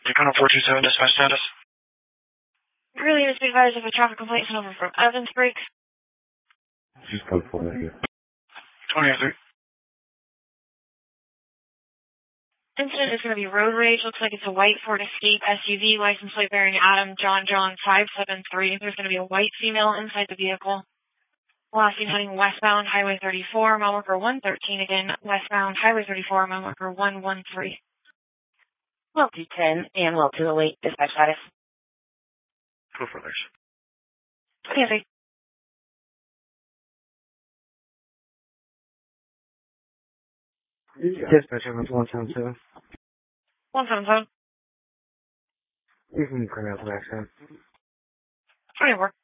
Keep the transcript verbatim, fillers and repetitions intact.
Dakota four two seven, dispatch status. Really, just be advised of a traffic complaint sent over from Evans Break. She's code four right here. twenty oh three. Incident is going to be road rage. Looks like it's a white Ford Escape S U V, license plate bearing Adam John John five seven three. There's going to be a white female inside the vehicle. Last seen heading westbound Highway thirty-four, mile marker one thirteen. Again, westbound Highway thirty-four, mile marker one one three. Well two ten and well two oh eight, dispatch status. Go for this. Okay, Dispatch Evans one seven seven. one seven seven. You can clear out the accident. twenty-four.